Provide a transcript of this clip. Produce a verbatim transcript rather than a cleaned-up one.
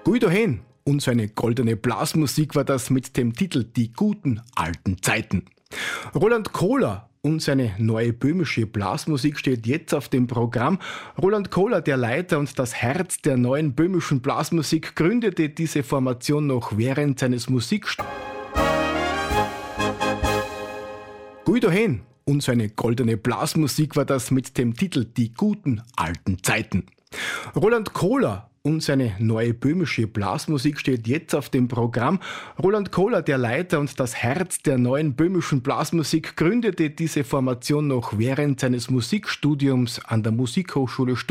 Guido Hen und seine goldene Blasmusik war das mit dem Titel Die guten alten Zeiten. Roland Kohler und seine neue böhmische Blasmusik steht jetzt auf dem Programm. Roland Kohler, der Leiter und das Herz der neuen böhmischen Blasmusik, gründete diese Formation noch während seines Musikstudiums. Guido Hen und seine goldene Blasmusik war das mit dem Titel Die guten alten Zeiten. Roland Kohler und seine neue böhmische Blasmusik steht jetzt auf dem Programm. Roland Kohler, der Leiter und das Herz der neuen böhmischen Blasmusik, gründete diese Formation noch während seines Musikstudiums an der Musikhochschule Stuttgart.